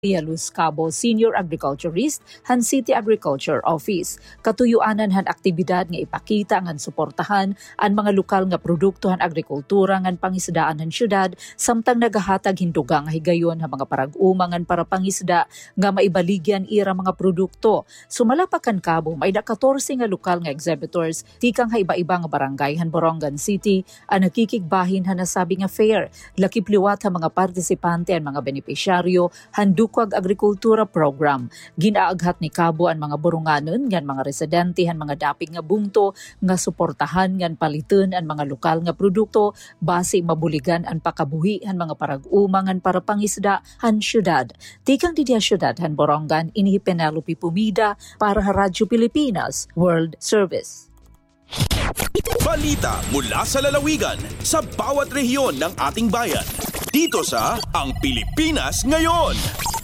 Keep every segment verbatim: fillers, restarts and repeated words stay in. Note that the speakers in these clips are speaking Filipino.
Luz Cabo Senior Agriculturist han City Agriculture Office. Katuyuanan han aktibidad nga ipakita ngan suportahan ang mga lokal nga produkto han agrikultura ngan pangisdaan han syudad samtang nagahatag hindugang higayon han mga parag-uma ngan para pangisda nga maibaligyan ira mga produkto. Sumalapakan Cabo may da fourteen nga lokal nga exhibitors tikang haiba-iba nga barangay han Borongan City ang nakikigbahin han nasabi nga fair. Lakipliwat han mga partisipante ang mga benepisyaryo handuk Dukwag Agrikultura Program. Ginaaghat ni Cabo ang mga burunganon ngan mga residente han mga dapig nga bungto nga suportahan ngan paliton ang mga lokal nga produkto base mabuligan ang pakabuhi han mga parag-uma ngan para pangisda han syudad. Tikang didiya syudad han Borongan inhi Penelope Pumida para sa Radyo Pilipinas World Service. Balita mula sa lalawigan sa bawat rehiyon ng ating bayan. Dito sa Ang Pilipinas Ngayon.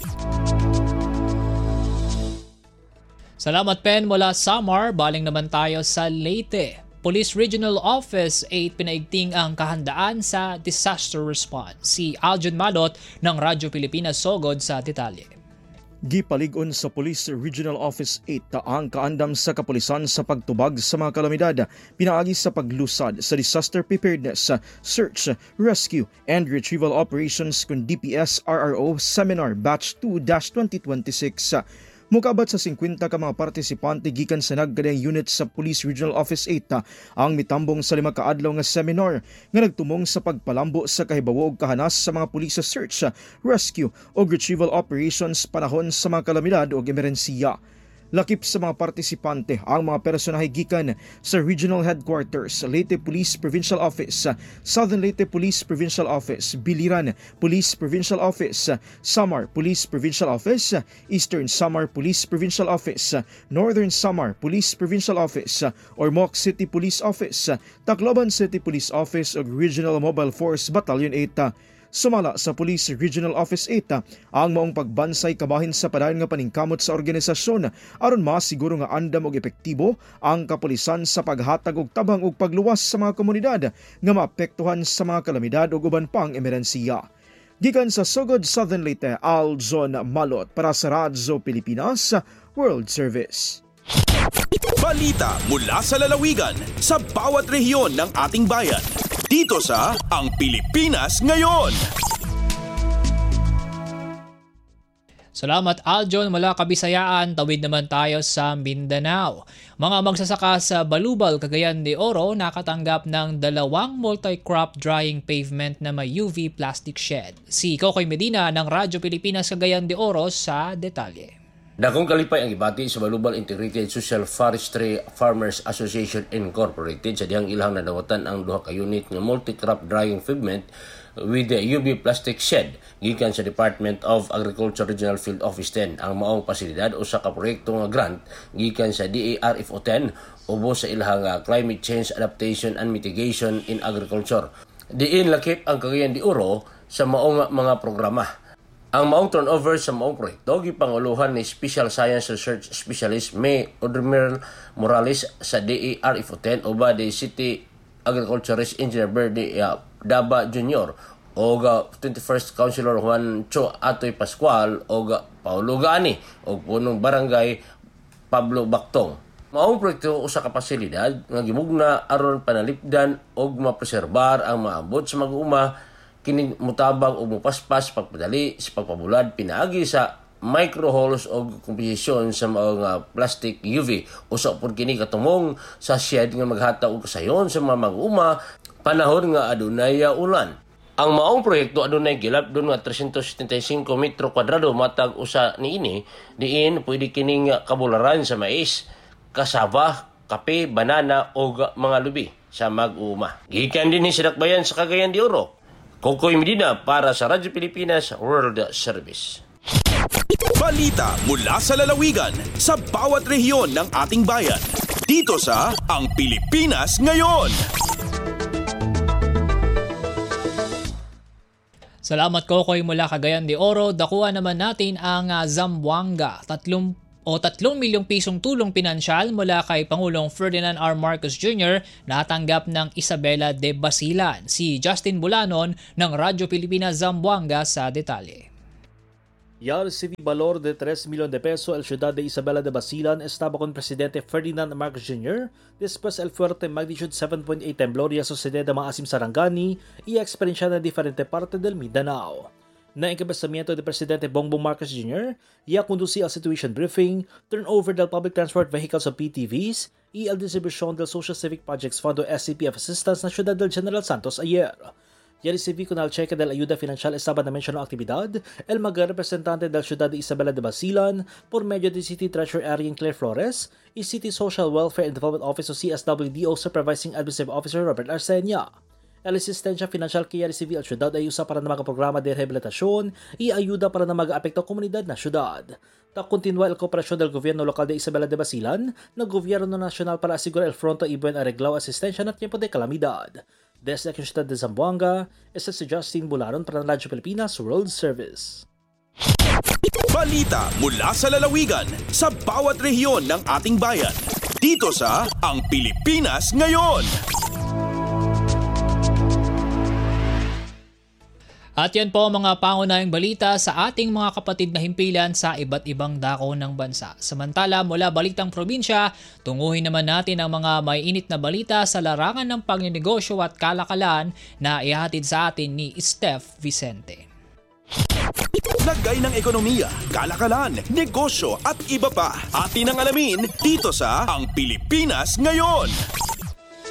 Salamat Pen mula Samar, baling naman tayo sa Leyte. Police Regional Office eight pinaigting ang kahandaan sa disaster response. Si Aljon Malot ng Radyo Pilipinas Sogod sa detalye. Gipalig-on sa Police Regional Office eight ang kaandam sa kapulisan sa pagtubag sa mga kalamidad, pinaagi sa paglusad sa disaster preparedness, search, rescue, and retrieval operations kung D P S R R O Seminar Batch two twenty twenty-six. Mukabat sa fifty ka mga partisipante gikan sa nagkadayang unit sa Police Regional Office eight ang mitambong sa lima ka adlaw nga seminar nga nagtumong sa pagpalambo sa kahibawo ug kahanas sa mga pulis sa search, rescue ug retrieval operations panahon sa mga kalamidad ug emerhensiya. Lakip sa mga partisipante ang mga personahe gikan sa Regional Headquarters, Leyte Police Provincial Office, Southern Leyte Police Provincial Office, Biliran Police Provincial Office, Samar Police Provincial Office, Eastern Samar Police Provincial Office, Northern Samar Police Provincial Office, Ormoc City Police Office, Tacloban City Police Office ug Regional Mobile Force Battalion eight. Sumala sa Police Regional Office eight ang maong pagbansay kabahin sa padayon nga paningkamot sa organisasyon aron masiguro nga andam og epektibo ang kapulisan sa paghatag og tabang ug pagluwas sa mga komunidad nga maapektuhan sa mga kalamidad ug uban pang emerhensiya. Gikan sa Sogod, Southern Leyte, Aljon Malot para sa Radyo Pilipinas World Service. Balita mula sa lalawigan sa bawat rehiyon ng ating bayan. Dito sa Ang Pilipinas Ngayon. Salamat Aljon mula Kabisayaan. Tawid naman tayo sa Mindanao. Mga magsasaka sa Balubal, Cagayan de Oro nakatanggap ng dalawang multi-crop drying pavement na may U V plastic shed. Si Kokoy Medina ng Radyo Pilipinas Cagayan de Oro sa detalye. Dakong kalipay ang ibati sa Balubal Integrated Social Forestry Farmers Association Incorporated sa dihang ilang nadawatan ang duha ka unit nga multi-crop drying pavement with the U V plastic shed gikan sa Department of Agriculture Regional Field Office ten. Ang maong pasilidad usa ka proyekto nga grant gikan sa D A R F O ten ubos sa ilahang Climate Change Adaptation and Mitigation in Agriculture. Diin lakip ang Cagayan de Oro sa maong mga programa. Ang maong turnover sa maong proyekto gipanguluhan ni Special Science Research Specialist May Odrimer Morales sa D A R F O ten uba di City Agriculturist Engineer Berdy Daba Junior o twenty-first Councilor Juan Cho Atoy Pascual o Paulo Gani o punong barangay Pablo Bactong. Maong proyekto usa ka pasilidad nga gimugna aron panalipdan og mapreserbar ang maabot sa mag-uma kini mutabang o mupaspas pagpadali sa pagpabulad pinaagi sa microholes o komposisyon sa mga plastic U V usa pod kini katumong sa shed nga maghatag og kasayon sa mga mag-uma panahon nga adunay ulan. Ang maong proyekto adunay gilapdon nga three hundred seventy-five metro kwadrado matag usa niini diin pwede kining kabularan sa mais, kasaba, kape, banana o mga lubi sa mag-uma. Gikan din sa dakbayan sa Cagayan de Oro. Kokoy Medina para sa Radyo Pilipinas World Service. Balita mula sa lalawigan sa bawat rehiyon ng ating bayan. Dito sa Ang Pilipinas Ngayon. Salamat Kokoy mula Cagayan de Oro. Dakuha naman natin ang uh, Zamboanga. Tatlong o tatlong milyong pisong tulong pinansyal mula kay Pangulong Ferdinand R. Marcos Junior na tanggap ng Isabela de Basilan. Si Justin Bulanon ng Radyo Pilipinas Zamboanga sa detalye. Ya recibe valor de tres milyon de peso el Ciudad de Isabela de Basilan estaba con Presidente Ferdinand Marcos Junior después el fuerte magnitude seven point eight temblor y sucedió de Maasim Sarangani y experiencia en diferente parte del Mindanao. Na encabezamiento de Presidente Bongbong Marcos Junior, ya conducí al situation briefing, turnover del public transport vehicles o P T Vs y el distribución del Social Civic Projects Fondo S C P F Assistance na Ciudad del General Santos ayer. Ya recibí con el cheque de la ayuda financial estaba na mencionado actividad el magrepresentante del Ciudad de Isabela de Basilan por medio de City Treasurer Arian Claire Flores y City Social Welfare and Development Office o C S W D O Supervising Administrative Officer Robert Arcenia. El asistensya financial que ya recibí al syudad ay usa para na mga programa de rehabilitasyon y ayuda para na mag-aapekto komunidad na syudad. Ta continua el kooperasyon del gobierno lokal de Isabela de Basilan na gobyerno nasyonal para asigura el fronto y buen arreglaw asistensya na tiempo de kalamidad. Desde la ciudad de Zamboanga, este si Justin Bularon para Radyo Pilipinas World Service. Balita mula sa lalawigan sa bawat rehiyon ng ating bayan. Dito sa Ang Pilipinas Ngayon. At yan po mga pangunahing balita sa ating mga kapatid na himpilan sa iba't ibang dako ng bansa. Samantala mula Balitang Probinsya, tunguhin naman natin ang mga may init na balita sa larangan ng pagninegosyo at kalakalan na ihatid sa atin ni Steph Vicente. Lagay ng ekonomiya, kalakalan, negosyo at iba pa. Atin ang alamin dito sa Ang Pilipinas Ngayon.